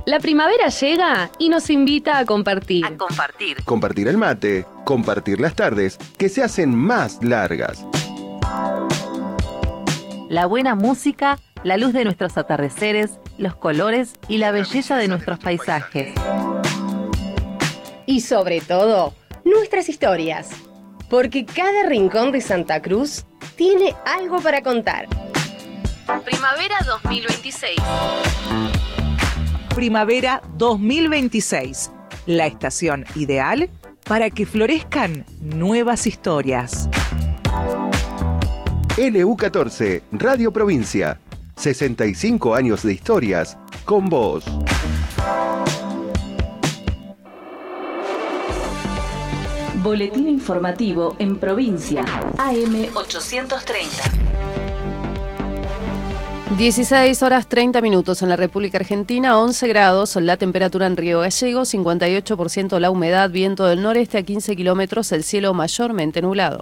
La primavera llega y nos invita a compartir. Compartir el mate, compartir las tardes, que se hacen más largas. La buena música, la luz de nuestros atardeceres, los colores y la belleza de nuestros paisajes. Y sobre todo, nuestras historias. Porque cada rincón de Santa Cruz tiene algo para contar. Primavera 2026. Primavera 2026, la estación ideal para que florezcan nuevas historias. LU14, Radio Provincia, 65 años de historias con vos. Boletín informativo en provincia, AM 830. 16 horas 30 minutos en la República Argentina, 11 grados, la temperatura en Río Gallegos, 58% la humedad, viento del noreste a 15 kilómetros, el cielo mayormente nublado.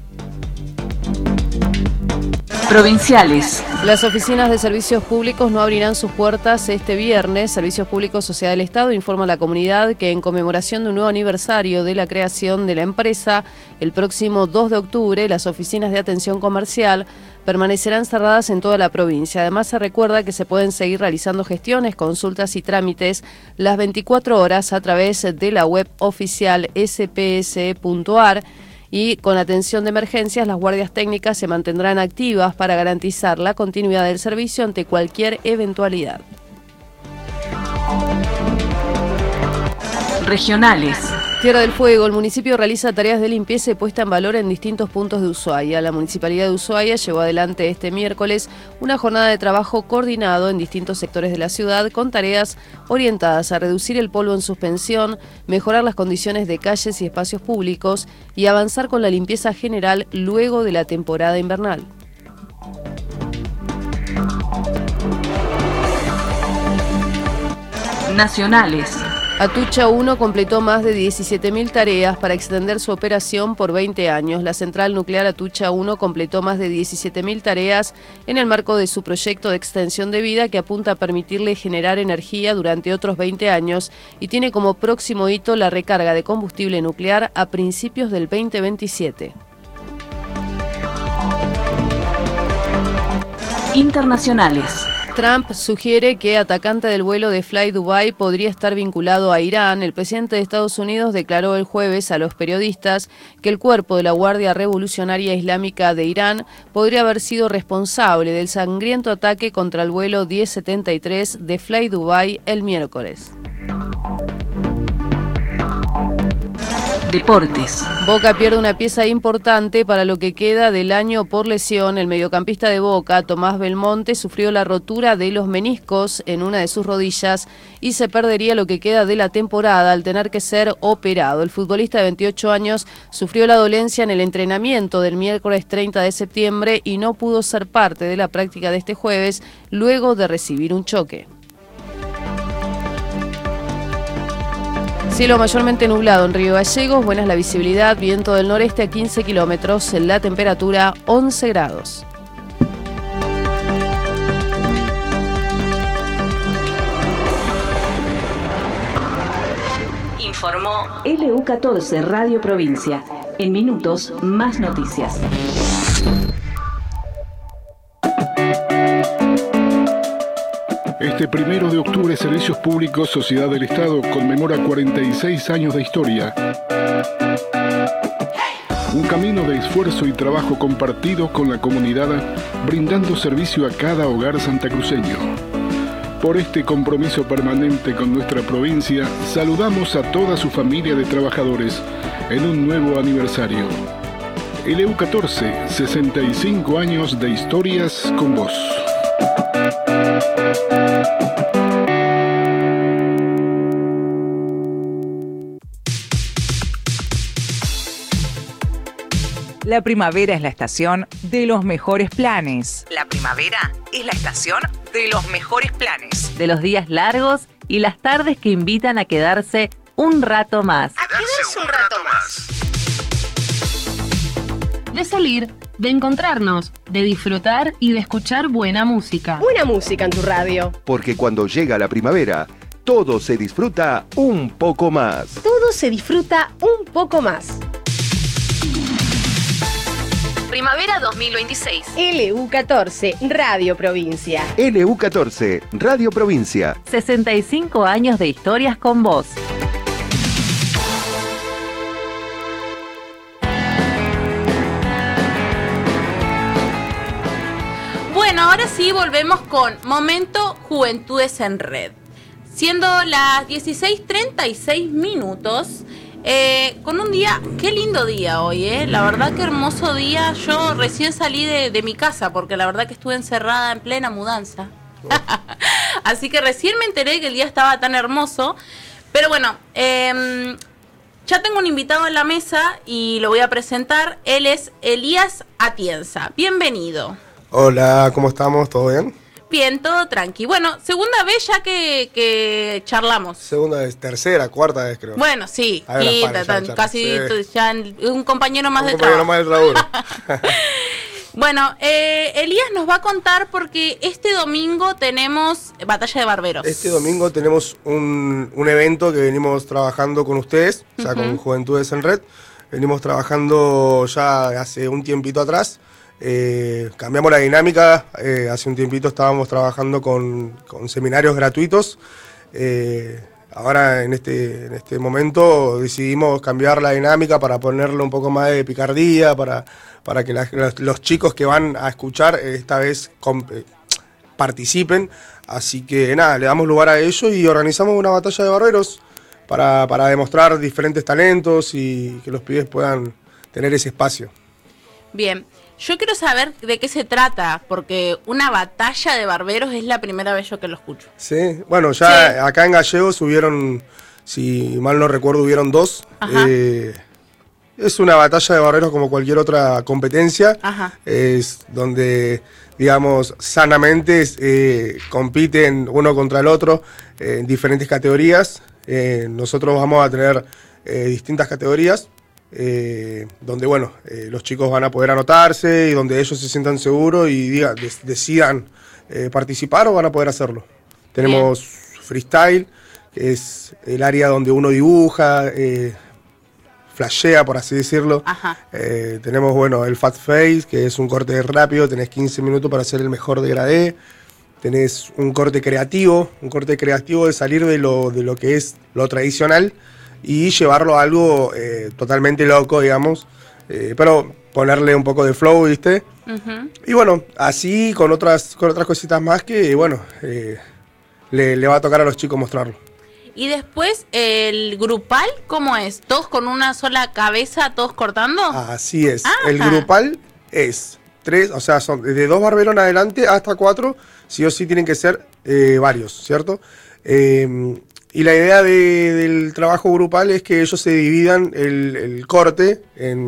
Provinciales. Las oficinas de servicios públicos no abrirán sus puertas este viernes. Servicios Públicos Sociedad del Estado informa a la comunidad que en conmemoración de un nuevo aniversario de la creación de la empresa, el próximo 2 de octubre, las oficinas de atención comercial permanecerán cerradas en toda la provincia. Además, se recuerda que se pueden seguir realizando gestiones, consultas y trámites las 24 horas a través de la web oficial sps.ar. Y con atención de emergencias, las guardias técnicas se mantendrán activas para garantizar la continuidad del servicio ante cualquier eventualidad. Regionales. Tierra del Fuego, el municipio realiza tareas de limpieza y puesta en valor en distintos puntos de Ushuaia. La Municipalidad de Ushuaia llevó adelante este miércoles una jornada de trabajo coordinado en distintos sectores de la ciudad con tareas orientadas a reducir el polvo en suspensión, mejorar las condiciones de calles y espacios públicos y avanzar con la limpieza general luego de la temporada invernal. Nacionales. Atucha 1 completó más de 17.000 tareas para extender su operación por 20 años. La central nuclear Atucha 1 completó más de 17.000 tareas en el marco de su proyecto de extensión de vida que apunta a permitirle generar energía durante otros 20 años y tiene como próximo hito la recarga de combustible nuclear a principios del 2027. Internacionales. Trump sugiere que atacante del vuelo de Fly Dubai podría estar vinculado a Irán. El presidente de Estados Unidos declaró el jueves a los periodistas que el cuerpo de la Guardia Revolucionaria Islámica de Irán podría haber sido responsable del sangriento ataque contra el vuelo 1073 de Fly Dubai el miércoles. Deportes. Boca pierde una pieza importante para lo que queda del año por lesión. El mediocampista de Boca, Tomás Belmonte, sufrió la rotura de los meniscos en una de sus rodillas y se perdería lo que queda de la temporada al tener que ser operado. El futbolista de 28 años sufrió la dolencia en el entrenamiento del miércoles 30 de septiembre y no pudo ser parte de la práctica de este jueves luego de recibir un choque. Cielo mayormente nublado en Río Gallegos, buena es la visibilidad, viento del noreste a 15 kilómetros, la temperatura 11 grados. Informó LU14 Radio Provincia. En minutos, más noticias. Este 1 de octubre, Servicios Públicos Sociedad del Estado conmemora 46 años de historia. Un camino de esfuerzo y trabajo compartido con la comunidad, brindando servicio a cada hogar santacruceño. Por este compromiso permanente con nuestra provincia, saludamos a toda su familia de trabajadores en un nuevo aniversario. LU14, 65 años de historias con vos. La primavera es la estación de los mejores planes. La primavera es la estación de los mejores planes. De los días largos y las tardes que invitan a quedarse un rato más. A quedarse un rato más. De salir, de encontrarnos, de disfrutar y de escuchar buena música. Buena música en tu radio. Porque cuando llega la primavera, todo se disfruta un poco más. Todo se disfruta un poco más. Primavera 2026. LU14, Radio Provincia. LU14, Radio Provincia. 65 años de historias con vos. Bueno, ahora sí volvemos con Momento Juventudes en Red. Siendo las 16:36 minutos, con un día, qué lindo día hoy, la verdad que hermoso día. Yo recién salí de mi casa porque la verdad que estuve encerrada en plena mudanza. Así que recién me enteré que el día estaba tan hermoso. Pero bueno, ya tengo un invitado en la mesa y lo voy a presentar. Él es Elías Atienza. Bienvenido. Hola, ¿cómo estamos? ¿Todo bien? Bien, todo tranqui. Bueno, segunda vez ya que charlamos. Segunda vez, tercera, cuarta vez creo. Bueno, sí, casi sí. Ya un compañero más de trabajo. trabajo. Un compañero más de trabajo. Bueno, Elías nos va a contar porque este domingo tenemos Batalla de Barberos. Este domingo tenemos un evento que venimos trabajando con ustedes, o sea, con Juventudes en Red. Venimos trabajando ya hace un tiempito atrás. Cambiamos la dinámica. Hace un tiempito estábamos trabajando con seminarios gratuitos. Ahora en este momento decidimos cambiar la dinámica para ponerle un poco más de picardía, para que los chicos que van a escuchar esta vez participen. Así que nada, le damos lugar a ello y organizamos una batalla de barberos para demostrar diferentes talentos y que los pibes puedan tener ese espacio. Bien. Yo quiero saber de qué se trata, porque una batalla de barberos es la primera vez yo que lo escucho. Sí, bueno, ya sí. Acá en Gallegos hubieron, si mal no recuerdo, hubieron 2. Es una batalla de barberos como cualquier otra competencia. Ajá. Es donde, digamos, sanamente compiten uno contra el otro en diferentes categorías. Nosotros vamos a tener distintas categorías. Donde bueno, los chicos van a poder anotarse y donde ellos se sientan seguros y decidan participar o van a poder hacerlo. Tenemos freestyle, que es el área donde uno dibuja, flashea, por así decirlo. Tenemos bueno, el fat face, que es un corte rápido, tenés 15 minutos para hacer el mejor degradé. Tenés un corte creativo de salir de lo que es lo tradicional y llevarlo a algo totalmente loco, digamos, pero ponerle un poco de flow, ¿viste? Y bueno, así con otras cositas más que, bueno, le va a tocar a los chicos mostrarlo. Y después, ¿el grupal cómo es? ¿Todos con una sola cabeza, todos cortando? Así es. El grupal es 3, o sea, son de 2 barberos en adelante hasta 4, sí o sí tienen que ser varios, ¿cierto? Y la idea del trabajo grupal es que ellos se dividan el corte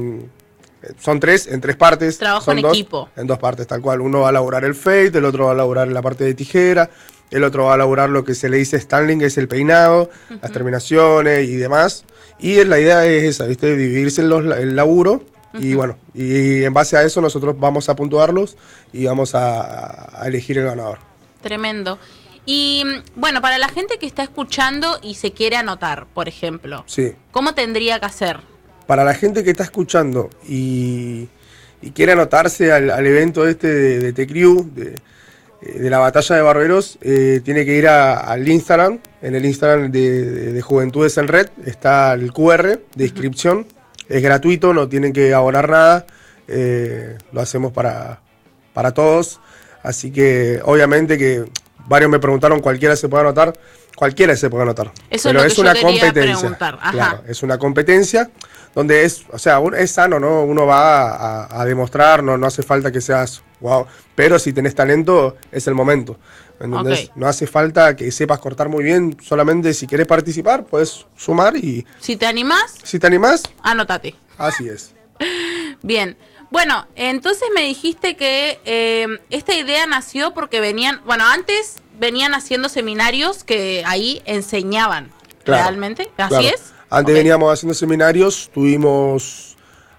son 3, en 3 partes. Trabajo en equipo. En 2 partes, tal cual. Uno va a elaborar el fade, el otro va a elaborar la parte de tijera, el otro va a elaborar lo que se le dice styling, que es el peinado, las terminaciones y demás. Y la idea es esa, ¿viste? Dividirse el laburo. Y bueno, y en base a eso nosotros vamos a puntuarlos y vamos a elegir el ganador. Tremendo. Y bueno, para la gente que está escuchando y se quiere anotar, por ejemplo, sí. ¿Cómo tendría que hacer? Para la gente que está escuchando y quiere anotarse al evento de TCrew, de la batalla de barberos, tiene que ir al Instagram. En el Instagram de Juventudes en Red está el QR de inscripción. Es gratuito, no tienen que abonar nada. Lo hacemos para todos. Así que obviamente que varios me preguntaron, ¿cualquiera se puede anotar? Cualquiera se puede anotar. Eso pero es una competencia. Claro, es una competencia donde es sano, ¿no? Uno va a demostrar, no hace falta que seas wow, pero si tenés talento es el momento. ¿Entendés? No hace falta que sepas cortar muy bien, solamente si querés participar puedes sumar y... Si te animás, anótate. Así es. Bien. Bueno, entonces me dijiste que esta idea nació porque antes venían haciendo seminarios que ahí enseñaban, claro, realmente, ¿así claro. es? Antes veníamos haciendo seminarios, tuvimos,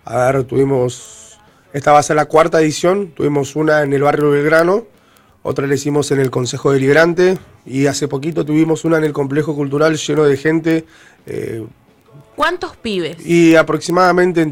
esta va a ser la 4ª edición, tuvimos una en el barrio Belgrano, otra la hicimos en el Consejo Deliberante, y hace poquito tuvimos una en el complejo cultural lleno de gente. ¿Cuántos pibes? Y aproximadamente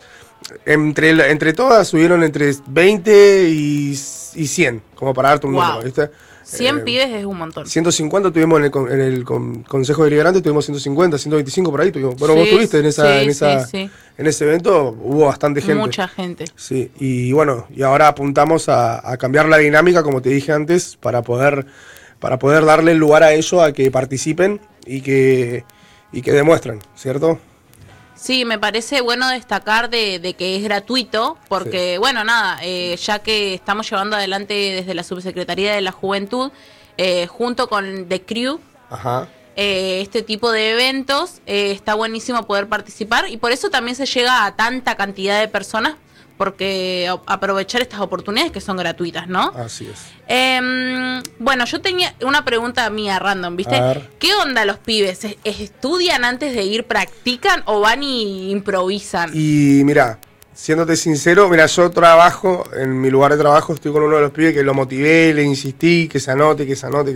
entre todas subieron entre 20 y 100, como para darte un número, ¿viste? 100 pibes es un montón. 150 tuvimos en el Consejo Deliberante, tuvimos 150, 125 por ahí tuvimos. Bueno, vos estuviste en ese evento, hubo bastante gente. Mucha gente. Sí, y bueno, y ahora apuntamos a cambiar la dinámica, como te dije antes, para poder darle el lugar a ellos a que participen y que demuestren, ¿cierto? Sí, me parece bueno destacar de que es gratuito, porque, bueno, nada, ya que estamos llevando adelante desde la Subsecretaría de la Juventud, junto con The Crew, este tipo de eventos, está buenísimo poder participar, y por eso también se llega a tanta cantidad de personas, porque aprovechar estas oportunidades que son gratuitas, ¿no? Así es. Bueno, yo tenía una pregunta mía random, ¿viste? ¿Qué onda los pibes? ¿Estudian antes de ir, practican o van y improvisan? Y mira, siéndote sincero, mira, yo trabajo, en mi lugar de trabajo estoy con uno de los pibes que lo motivé, le insistí, que se anote.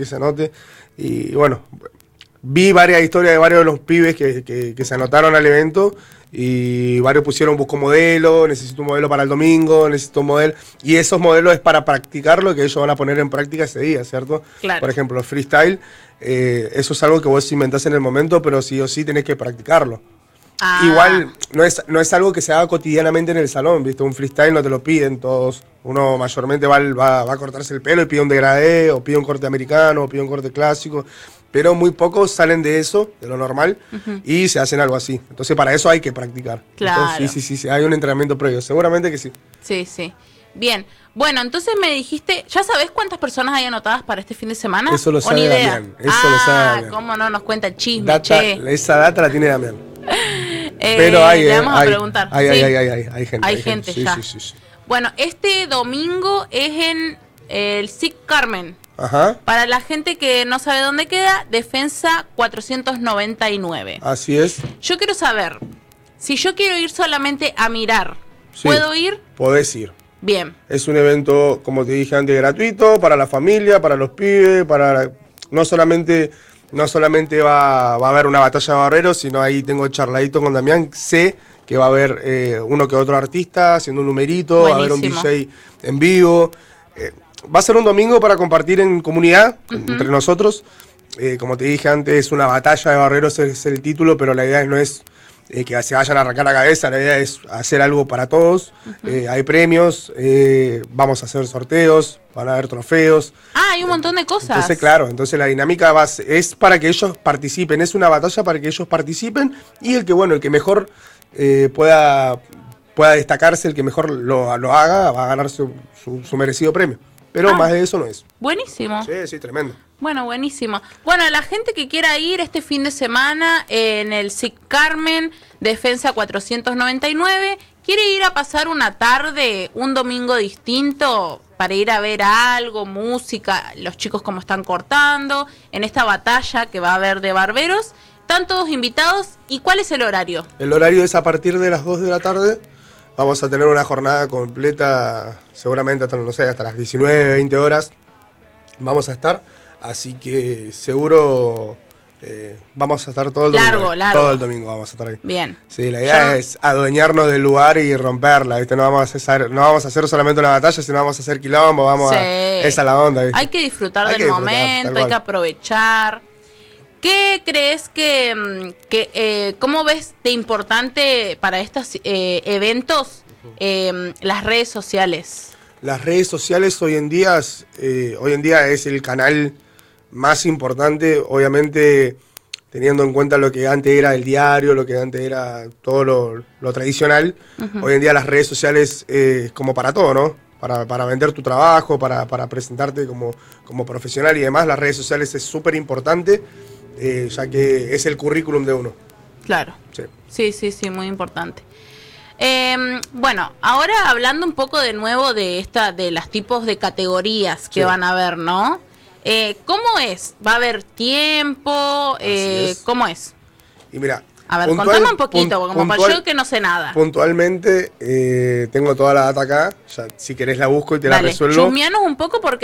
Y bueno, vi varias historias de varios de los pibes que se anotaron al evento. Y varios pusieron busco modelo, necesito un modelo para el domingo, necesito un modelo. Y esos modelos es para practicar lo que ellos van a poner en práctica ese día, ¿cierto? Claro. Por ejemplo, el freestyle, eso es algo que vos inventás en el momento, pero sí o sí tenés que practicarlo. Igual no es algo que se haga cotidianamente en el salón, ¿viste? Un freestyle no te lo piden todos. Uno mayormente va a cortarse el pelo y pide un degradé, o pide un corte americano, o pide un corte clásico. Pero muy pocos salen de eso, de lo normal, y se hacen algo así. Entonces, para eso hay que practicar. Claro. Entonces, sí, hay un entrenamiento previo. Seguramente que sí. Sí. Bien. Bueno, entonces me dijiste, ¿ya sabés cuántas personas hay anotadas para este fin de semana? Eso lo sabe Damián. Lo sabe Damián. ¿Cómo no nos cuenta el chisme, Esa data la tiene Damián. Pero le vamos a preguntar. Hay gente. Hay gente ya. Sí. Bueno, este domingo es en el SIC Carmen. Para la gente que no sabe dónde queda, Defensa 499. Así es. Yo quiero saber, si yo quiero ir solamente a mirar, ¿puedo ir? Podés ir. Bien. Es un evento, como te dije antes, gratuito, para la familia, para los pibes, no solamente va a haber una batalla de barreros, sino ahí tengo charladito con Damián, sé que va a haber uno que otro artista haciendo un numerito, buenísimo. Va a haber un DJ en vivo. Va a ser un domingo para compartir en comunidad, entre nosotros. Como te dije antes, es una batalla de barreros, es el título, pero la idea no es que se vayan a arrancar la cabeza, la idea es hacer algo para todos. Hay premios, vamos a hacer sorteos, van a haber trofeos. Hay un montón de cosas. Entonces, claro, la dinámica es para que ellos participen, es una batalla para que ellos participen, y el que mejor pueda destacarse, el que mejor lo haga, va a ganar su merecido premio. Pero más de eso no es. Buenísimo. Sí, tremendo. Bueno, buenísimo. Bueno, la gente que quiera ir este fin de semana en el SIC Carmen, Defensa 499, quiere ir a pasar una tarde, un domingo distinto, para ir a ver algo, música, los chicos cómo están cortando, en esta batalla que va a haber de barberos. Están todos invitados. ¿Y cuál es el horario? El horario es a partir de las 2 de la tarde. Vamos a tener una jornada completa, seguramente hasta las 19, 20 horas vamos a estar. Así que seguro vamos a estar todo el domingo. Largo. Todo el domingo vamos a estar ahí. Bien. Sí, la idea es adueñarnos del lugar y romperla, ¿viste? No vamos a hacer solamente una batalla, sino vamos a hacer quilombo, esa es la onda, ¿viste? Hay que disfrutar del momento, hay que aprovechar. ¿Qué crees cómo ves de importante para estos eventos las redes sociales? Las redes sociales hoy en día es el canal más importante, obviamente teniendo en cuenta lo que antes era el diario, lo que antes era todo lo tradicional. Hoy en día las redes sociales como para todo, ¿no? Para vender tu trabajo, para presentarte como profesional y demás, las redes sociales es súper importante. Ya que es el currículum de uno. Claro. Sí, muy importante. Bueno, ahora hablando un poco de nuevo de las tipos de categorías que van a haber, ¿no? ¿Cómo es? ¿Va a haber tiempo? ¿Cómo es? Y mira, a ver, contame un poquito, para yo que no sé nada. Puntualmente, tengo toda la data acá. Ya, si querés la busco y te la resuelvo. Chusmeanos un poco porque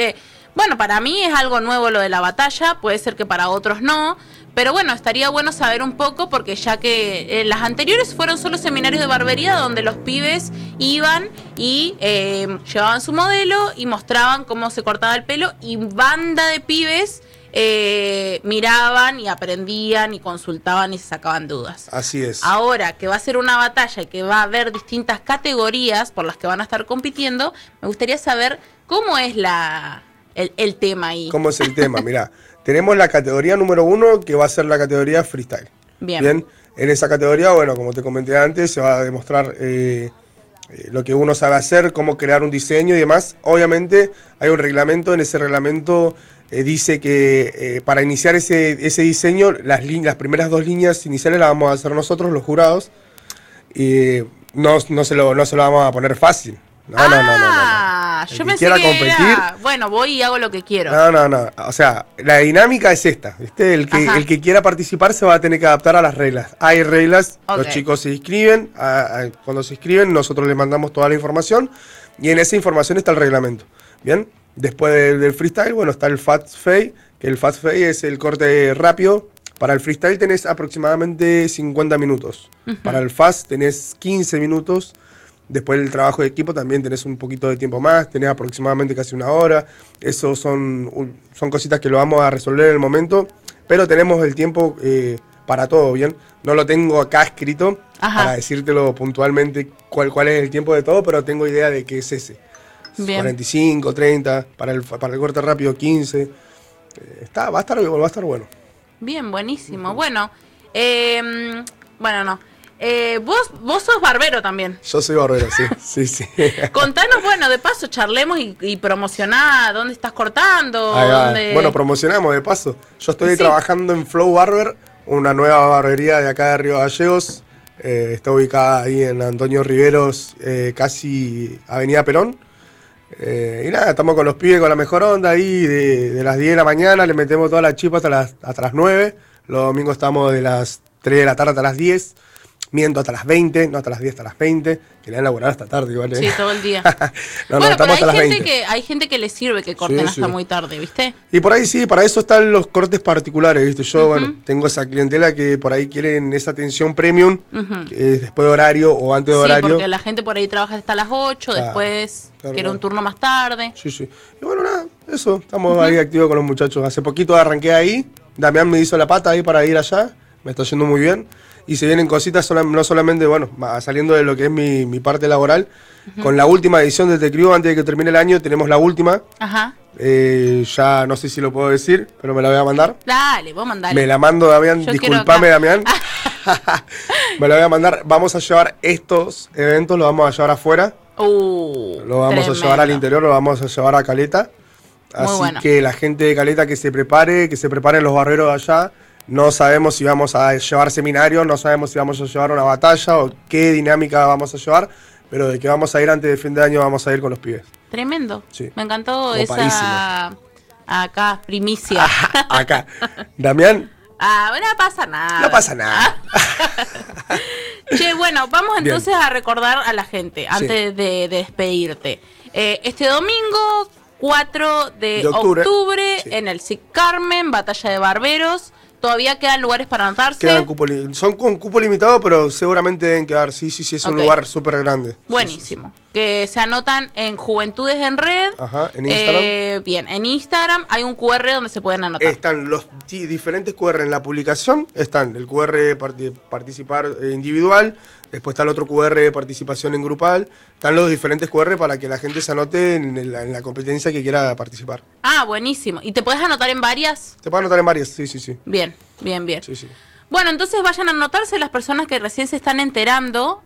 bueno, para mí es algo nuevo lo de la batalla, puede ser que para otros no, pero bueno, estaría bueno saber un poco, porque ya que las anteriores fueron solo seminarios de barbería donde los pibes iban y llevaban su modelo y mostraban cómo se cortaba el pelo, y banda de pibes miraban y aprendían y consultaban y se sacaban dudas. Así es. Ahora que va a ser una batalla y que va a haber distintas categorías por las que van a estar compitiendo, me gustaría saber cómo es el tema ahí. ¿Cómo es el tema? Mirá, tenemos la categoría número 1, que va a ser la categoría freestyle. Bien. En esa categoría, bueno, como te comenté antes, se va a demostrar lo que uno sabe hacer, cómo crear un diseño y demás. Obviamente hay un reglamento, en ese reglamento dice que para iniciar ese diseño, las primeras 2 líneas iniciales las vamos a hacer nosotros, los jurados, y no se lo vamos a poner fácil. No. Yo pensé que competir, era, bueno, voy y hago lo que quiero. No. O sea, la dinámica es esta, ¿viste? El que quiera participar se va a tener que adaptar a las reglas. Hay reglas, los chicos se inscriben, cuando se inscriben nosotros les mandamos toda la información y en esa información está el reglamento. Bien, después del freestyle, bueno, está el fast fade, que el fast fade es el corte rápido. Para el freestyle tenés aproximadamente 50 minutos. Para el fast tenés 15 minutos. Después del trabajo de equipo también tenés un poquito de tiempo más, tenés aproximadamente casi 1 hora. Eso son cositas que lo vamos a resolver en el momento, pero tenemos el tiempo para todo, ¿bien? No lo tengo acá escrito para decírtelo puntualmente cuál es el tiempo de todo, pero tengo idea de que es ese. Bien. 45, 30, para el corte rápido 15. Va a estar bueno. Bien, buenísimo. Bueno, no. Vos sos barbero también. Yo soy barbero, sí. Contanos, bueno, de paso charlemos y promocioná dónde estás cortando. Bueno, promocionamos de paso. Yo estoy trabajando en Flow Barber, una nueva barbería de acá de Río Gallegos. Está ubicada ahí en Antonio Riveros, casi Avenida Perón. Y nada, estamos con los pibes con la mejor onda ahí de las 10 de la mañana, le metemos toda la chipa hasta las 9. Los domingos estamos de las 3 de la tarde hasta las 10. Miento, hasta las 20, no hasta las 10, hasta las 20, que le han laburado hasta tarde igual. Sí, todo el día. Bueno, estamos hasta las 20. Hay gente que le sirve que corten hasta muy tarde, ¿viste? Y por ahí sí, para eso están los cortes particulares, ¿viste? Yo, bueno, tengo esa clientela que por ahí quieren esa atención premium, que es después de horario o antes de horario. Sí, porque la gente por ahí trabaja hasta las 8, después quiere un turno más tarde. Sí. Y bueno, nada, eso, estamos ahí activos con los muchachos. Hace poquito arranqué ahí, Damián me hizo la pata ahí para ir allá, me está yendo muy bien. Y se vienen cositas, no solamente, bueno, saliendo de lo que es mi parte laboral. Con la última edición de The Crew, antes de que termine el año, tenemos la última. Ya no sé si lo puedo decir, pero me la voy a mandar. Dale, vos mandale. Me la mando, Damián, disculpame, Damián. Me la voy a mandar. Vamos a llevar estos eventos, los vamos a llevar afuera. Lo vamos a llevar al interior, lo vamos a llevar a Caleta. Así que la gente de Caleta que se preparen los barberos allá. No sabemos si vamos a llevar seminarios, no sabemos si vamos a llevar una batalla o qué dinámica vamos a llevar, pero de que vamos a ir antes de fin de año vamos a ir con los pibes. Tremendo. Sí. Me encantó esa acá primicia. Acá. Damián. No pasa nada. No pasa nada. Che, bueno, vamos entonces a recordar a la gente antes de despedirte. Este domingo 4 de octubre en el SIC Carmen, batalla de barberos. ¿Todavía quedan lugares para anotarse? Son con cupo limitado, pero seguramente deben quedar. Sí, es un lugar súper grande. Buenísimo. Que se anotan en Juventudes en Red. En Instagram. Bien, en Instagram hay un QR donde se pueden anotar. Están los diferentes QR en la publicación. Están el QR de participar individual. Después está el otro QR de participación en grupal. Están los diferentes QR para que la gente se anote en la competencia que quiera participar. Buenísimo. ¿Y te puedes anotar en varias? Te puedes anotar en varias, sí. Bien. Sí. Bueno, entonces vayan a anotarse las personas que recién se están enterando.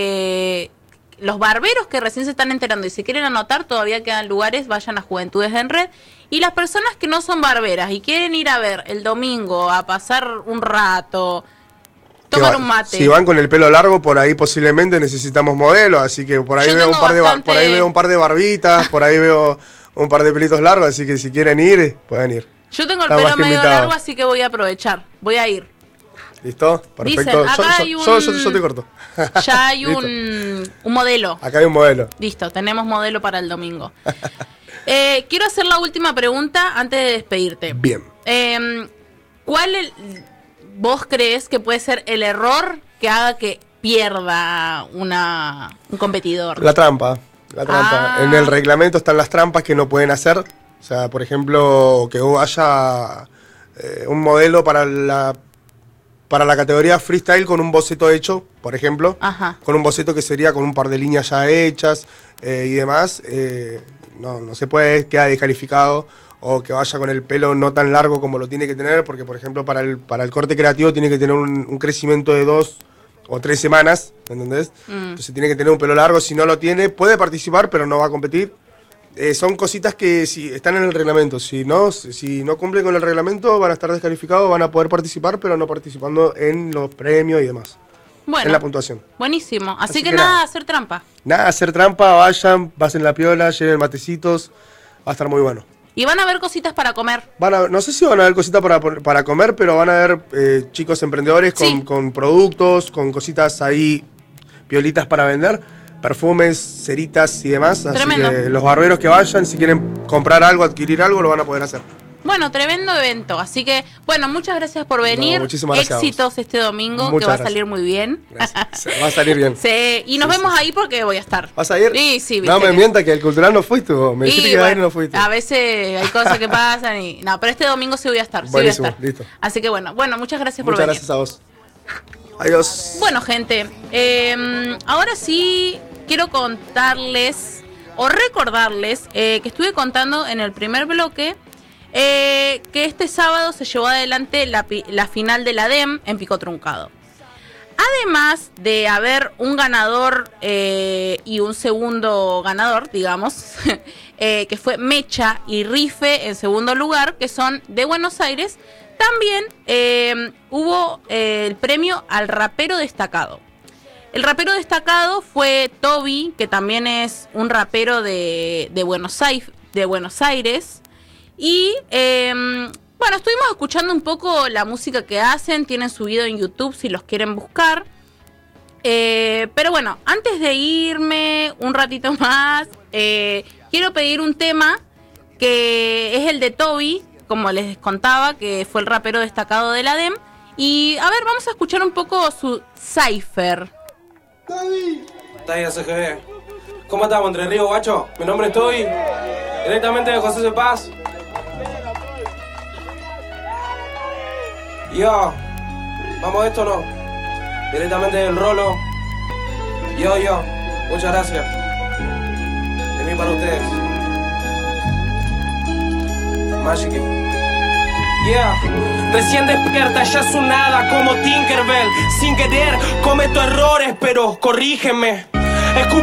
Los barberos que recién se están enterando y se quieren anotar, todavía quedan lugares, vayan a Juventudes en Red. Y las personas que no son barberas y quieren ir a ver el domingo, a pasar un rato, tomar un mate. Si van con el pelo largo, por ahí posiblemente necesitamos modelos, así que por ahí veo un par de barbitas, por ahí veo un par de pelitos largos, así que si quieren ir, pueden ir. Yo tengo el pelo medio largo, así que voy a aprovechar, voy a ir. ¿Listo? Perfecto. Yo te corto. Ya hay un modelo. Acá hay un modelo. Listo, tenemos modelo para el domingo. Quiero hacer la última pregunta antes de despedirte. Bien. ¿Vos crees que puede ser el error que haga que pierda un competidor? La trampa. En el reglamento están las trampas que no pueden hacer. O sea, por ejemplo, que haya un modelo para la categoría freestyle con un boceto hecho, por ejemplo. Ajá. Con un boceto que sería con un par de líneas ya hechas y demás. No se puede, queda descalificado. O que vaya con el pelo no tan largo como lo tiene que tener, porque por ejemplo para el corte creativo tiene que tener un crecimiento de 2 o 3 semanas, ¿entendés? Entonces tiene que tener un pelo largo, si no lo tiene puede participar pero no va a competir. Son cositas que si están en el reglamento, si no cumplen con el reglamento van a estar descalificados, van a poder participar pero no participando en los premios y demás. Bueno, en la puntuación. Buenísimo, así que nada de hacer trampa. Nada de hacer trampa, vayan, pasen la piola, lleven matecitos, va a estar muy bueno. Y van a haber cositas para comer. No sé si van a haber cositas para comer, pero van a haber chicos emprendedores con productos, con cositas ahí, piolitas para vender, perfumes, ceritas y demás. Tremendo. Así que los barberos que vayan, si quieren comprar algo, adquirir algo, lo van a poder hacer. Bueno, tremendo evento. Así que, bueno, muchas gracias por venir. Muchísimas gracias. Éxitos este domingo, Muchas que va a gracias. salir muy bien. Va a salir bien. Sí, y nos vemos ahí porque voy a estar. ¿Vas a ir? Sí. No me mientas que el cultural no fuiste vos. Me dijiste que iba a ir y no fuiste. A veces hay cosas que pasan y... No, pero este domingo sí voy a estar. Buenísimo, sí voy a estar. listo. Así que bueno, muchas gracias por venir. venir. Muchas gracias a vos. Adiós. Bueno, gente, ahora sí quiero contarles o recordarles que estuve contando en el primer bloque que este sábado se llevó adelante la final de la DEM en Pico Truncado. Además de haber un ganador y un segundo ganador, digamos, que fue Mecha y Rife en segundo lugar, que son de Buenos Aires, también hubo el premio al rapero destacado. El rapero destacado fue Toby, que también es un rapero de Buenos Aires. Y bueno, estuvimos escuchando un poco la música que hacen. Tienen su video en YouTube si los quieren buscar. Pero bueno, antes de irme un ratito más, quiero pedir un tema que es el de Toby, como les contaba, que fue el rapero destacado de la DEM. Y a ver, vamos a escuchar un poco su Cypher. Taya CGB. ¿Cómo estamos, Entre Ríos, guacho? Mi nombre es Toby, directamente de José de Paz. Yo, vamos a esto, ¿no? Directamente del Rolo. Yo, muchas gracias. De mí para ustedes. Magic. Yeah, recién despierta, ya es un nada como Tinkerbell. Sin querer cometo errores, pero corrígeme. Escucho